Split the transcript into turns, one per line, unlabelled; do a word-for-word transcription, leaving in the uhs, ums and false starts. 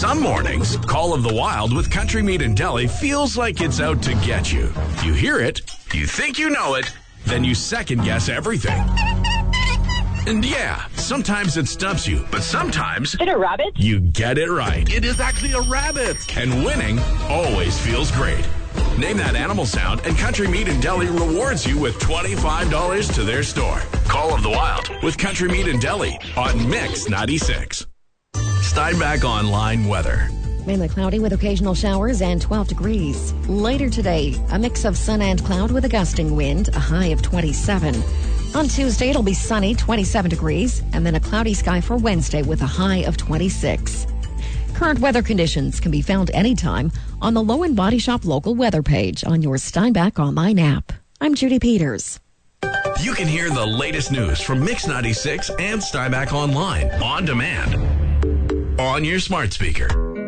Some mornings, Call of the Wild with Country Meat and Deli feels like it's out to get you. You hear it, you think you know it, then you second guess everything. And yeah, sometimes it stumps you, but sometimes...
Is it a rabbit?
You get it right.
It is actually a rabbit.
And winning always feels great. Name that animal sound, and Country Meat and Deli rewards you with twenty-five dollars to their store. Call of the Wild with Country Meat and Deli on Mix ninety-six. Steinbach Online weather.
Mainly cloudy with occasional showers and twelve degrees. Later today, a mix of sun and cloud with a gusting wind, a high of twenty-seven. On Tuesday, it'll be sunny, twenty-seven degrees, and then a cloudy sky for Wednesday with a high of twenty-six. Current weather conditions can be found anytime on the Low and Body Shop local weather page on your Steinbach Online app. I'm Judy Peters.
You can hear the latest news from Mix ninety-six and Steinbach Online on demand on your smart speaker.